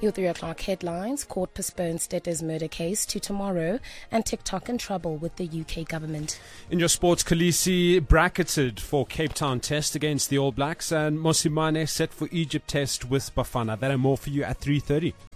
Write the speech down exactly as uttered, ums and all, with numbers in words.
Your three o'clock headlines: Court postpones Stete's murder case to tomorrow, and TikTok in trouble with the U K government. In your sports, Khaleesi bracketed for Cape Town Test against the All Blacks, and Mosimane set for Egypt Test with Bafana. That and more for you at three thirty.